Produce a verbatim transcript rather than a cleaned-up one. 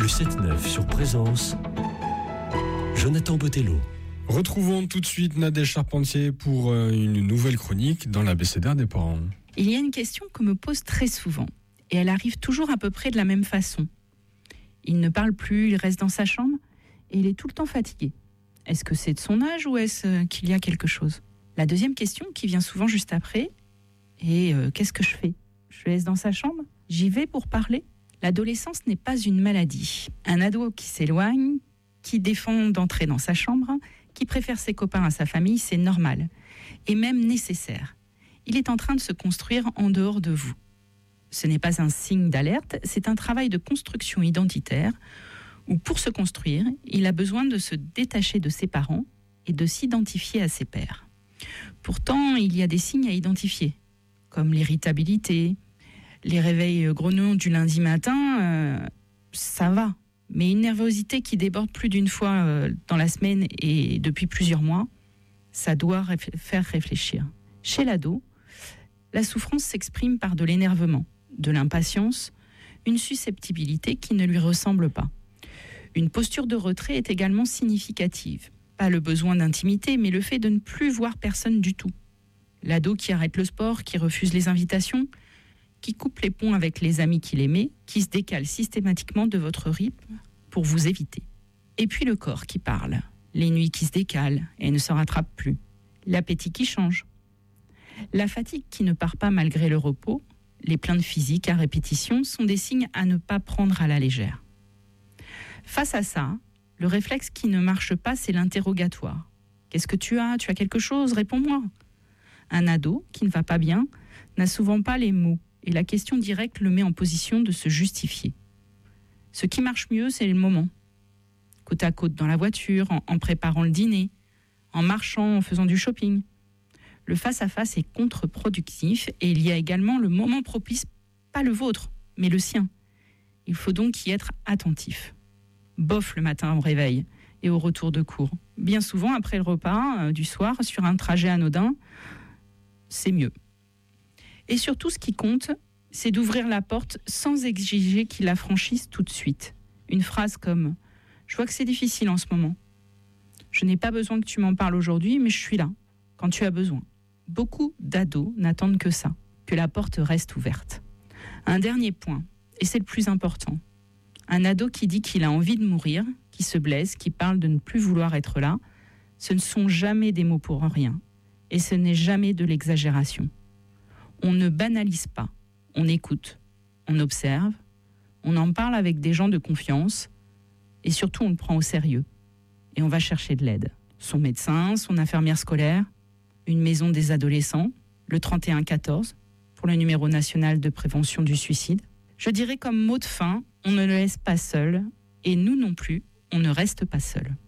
Le sept neuf sur Présence, Jonathan Botello. Retrouvons tout de suite Nadège Charpentier pour une nouvelle chronique dans l'abécédaire des parents. Il y a une question que me pose très souvent, et elle arrive toujours à peu près de la même façon. Il ne parle plus, il reste dans sa chambre, et il est tout le temps fatigué. Est-ce que c'est de son âge ou est-ce qu'il y a quelque chose ? La deuxième question, qui vient souvent juste après, est euh, qu'est-ce que je fais ? Je le laisse dans sa chambre ? J'y vais pour parler ? L'adolescence n'est pas une maladie. Un ado qui s'éloigne, qui défend d'entrer dans sa chambre, qui préfère ses copains à sa famille, c'est normal, et même nécessaire. Il est en train de se construire en dehors de vous. Ce n'est pas un signe d'alerte, c'est un travail de construction identitaire où, pour se construire, il a besoin de se détacher de ses parents et de s'identifier à ses pairs. Pourtant, il y a des signes à identifier, comme l'irritabilité, les réveils grognons du lundi matin, euh, ça va. Mais une nervosité qui déborde plus d'une fois euh, dans la semaine et depuis plusieurs mois, ça doit réf- faire réfléchir. Chez l'ado, la souffrance s'exprime par de l'énervement, de l'impatience, une susceptibilité qui ne lui ressemble pas. Une posture de retrait est également significative. Pas le besoin d'intimité, mais le fait de ne plus voir personne du tout. L'ado qui arrête le sport, qui refuse les invitations, qui coupe les ponts avec les amis qu'il aimait, qui se décale systématiquement de votre rythme pour vous éviter. Et puis le corps qui parle, les nuits qui se décalent et ne se rattrapent plus, l'appétit qui change, la fatigue qui ne part pas malgré le repos, les plaintes physiques à répétition sont des signes à ne pas prendre à la légère. Face à ça, le réflexe qui ne marche pas, c'est l'interrogatoire. Qu'est-ce que tu as ? Tu as quelque chose ? Réponds-moi. Un ado qui ne va pas bien n'a souvent pas les mots. Et la question directe le met en position de se justifier. Ce qui marche mieux, c'est le moment. Côte à côte dans la voiture, en, en préparant le dîner, en marchant, en faisant du shopping. Le face-à-face est contre-productif et il y a également le moment propice, pas le vôtre, mais le sien. Il faut donc y être attentif. Bof le matin au réveil et au retour de cours. Bien souvent, après le repas euh, du soir, sur un trajet anodin, c'est mieux. Et surtout, ce qui compte, c'est d'ouvrir la porte sans exiger qu'il la franchisse tout de suite. Une phrase comme « Je vois que c'est difficile en ce moment. Je n'ai pas besoin que tu m'en parles aujourd'hui, mais je suis là, quand tu as besoin. » Beaucoup d'ados n'attendent que ça, que la porte reste ouverte. Un dernier point, et c'est le plus important. Un ado qui dit qu'il a envie de mourir, qui se blesse, qui parle de ne plus vouloir être là, ce ne sont jamais des mots pour rien. Et ce n'est jamais de l'exagération. On ne banalise pas, on écoute, on observe, on en parle avec des gens de confiance et surtout on le prend au sérieux. Et on va chercher de l'aide. Son médecin, son infirmière scolaire, une maison des adolescents, le trente et un quatorze pour le numéro national de prévention du suicide. Je dirais comme mot de fin, on ne le laisse pas seul et nous non plus, on ne reste pas seul.